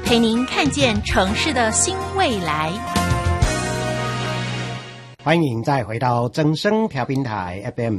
陪您看见城市的新未来。 欢迎再回到正声调频台 FM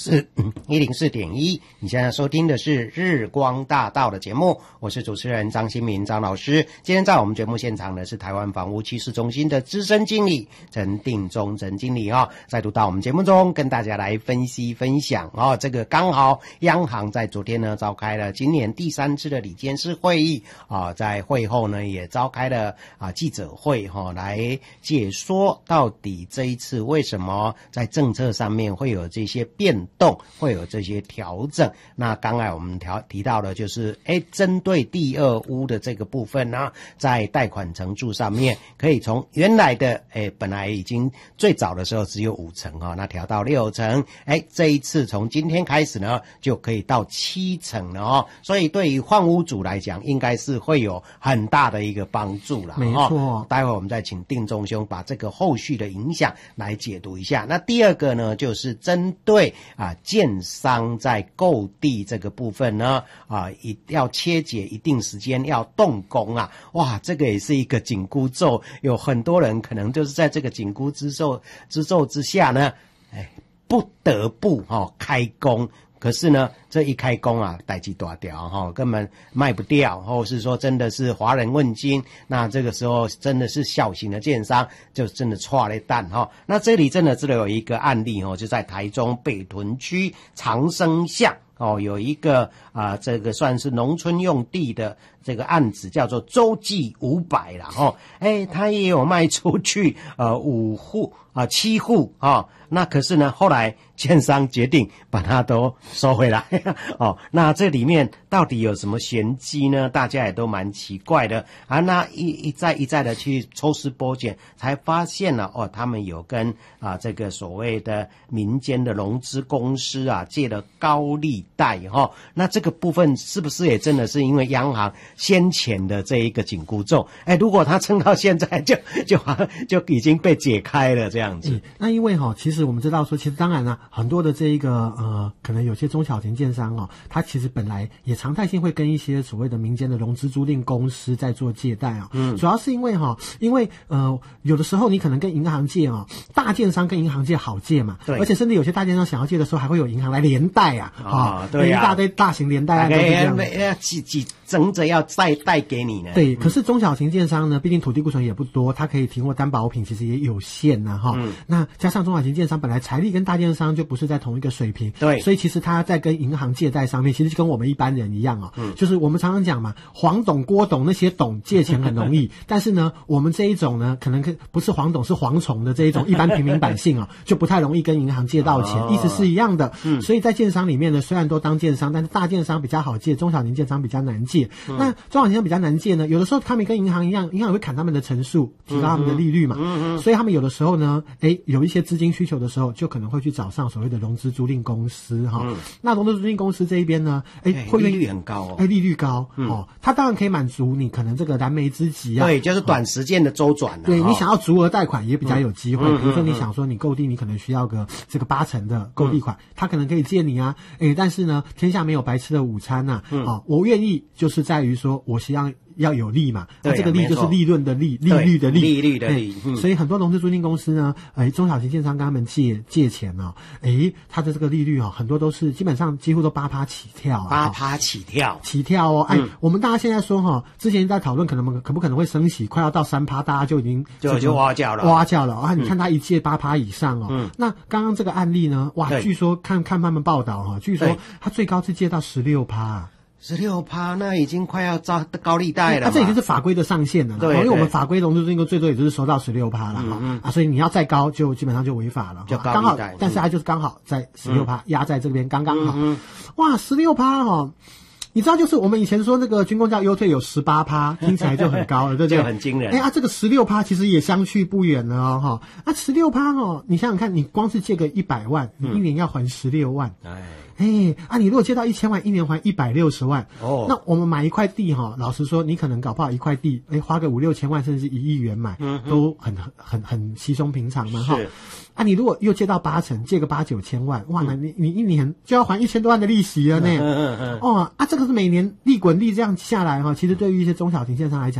104.1，你现在收听的是日光大道的节目，我是主持人张新民张老师。今天在我们节目现场呢是台湾房屋趋势中心的资深经理陈定中陈经理再度到我们节目中跟大家来分析分享这个刚好央行在昨天呢召开了今年第3次的理监事会议在会后呢也召开了记者会来解说到底这一次为什么在政策上面会有这些变动，会有这些调整。那刚才我们提到的就是针对第二屋的这个部分呢，在贷款成数上面可以从原来的本来已经最早的时候只有5成那调到6成，这一次从今天开始呢就可以到7成了所以对于换屋主来讲应该是会有很大的一个帮助啦。 没错， 待会我们再请定中兄把这个后续的影响来解读一下。那第二个呢就是针对建商在购地这个部分呢要切解一定时间要动工哇，这个也是一个紧箍咒，有很多人可能就是在这个紧箍之咒之下呢不得不开工。可是呢这一开工代志大条根本卖不掉，或是说真的是华人问津，那这个时候真的是小型的建商就真的错了蛋那这里真的有一个案例就在台中北屯区长生巷有一个这个算是农村用地的这个案子叫做洲际500啦他也有卖出去7户那可是呢后来建商决定把它都收回来那这里面到底有什么玄机呢？大家也都蛮奇怪的那一再的去抽丝剥茧，才发现了他们有跟这个所谓的民间的融资公司借了高利贷那这个部分是不是也真的是因为央行先前的这一个紧箍咒如果他撑到现在就已经被解开了这样子那因为其实我们知道说，其实当然很多的这一个可能有些中小型建商他其实本来也常态性会跟一些所谓的民间的融资租赁公司在做借贷主要是因为有的时候你可能跟银行借大建商跟银行借好借嘛，对，而且甚至有些大建商想要借的时候还会有银行来连贷对一大堆大型连贷都是这样几争着要再贷给你呢。 对，可是中小型建商呢，毕竟土地库存也不多，它可以提供担保品其实也有限那加上中小型建商本来财力跟大建商就不是在同一个水平，对，所以其实他在跟银行借贷上面其实就跟我们一般人一样就是我们常常讲嘛，黄董郭董那些董借钱很容易但是呢我们这一种呢可能不是黄董是蝗虫的这一种一般平民百姓就不太容易跟银行借到钱意思是一样的所以在建商里面呢虽然都当建商，但是大建商比较好借，中小型建商比较难借那中小型建商比较难借呢，有的时候他们跟银行一样，银行也会砍他们的成数，提高他们的利率嘛所以他们有的时候呢有一些资金需求的时候就可能会去找上所谓的融资租赁公司那融资租赁公司这一边呢会利率很高利率高它当然可以满足你可能这个燃眉之急对，就是短时间的周转对你想要足额贷款也比较有机会比如说你想说你购地你可能需要个这个8成的购地款他可能可以借你但是呢天下没有白吃的午餐我愿意就是在于说我希望要有利嘛，那这个利就是利润的利，利率的利， 利率的利。 所以很多融资租赁公司呢，中小型建商跟他们借钱他的这个利率很多都是基本上几乎都8%起跳 8%起跳我们大家现在说之前在讨论可不可能会升息，快要到3%，大家就已经就挖角了你看他一借8%以上那刚刚这个案例呢，哇，据说看他们报道据说他最高是借到16%。 16%那已经快要招高利贷了这已经是法规的上限了对，因为我们法规融资租赁最多也就是收到16%了所以你要再高就基本上就违法了， 就高利贷但是它就是刚好在16%压在这边刚刚好哇16%你知道就是我们以前说那个军公教优退有18%，听起来就很高了，对不对？ 就很惊人。 这个16%其实也相去不远了16%你想想看，你光是借个100万，你一年要还16万。你如果借到1000万，一年还160万。那我们买一块地老实说，你可能搞不好一块地，花个5-6千万，甚至是1亿元买，都很稀松平常嘛你如果又借到8成，借个8-9千万，哇，那你一年就要还1000多万的利息了呢。这个是每年利滚利这样下来其实对于一些中小型建商来讲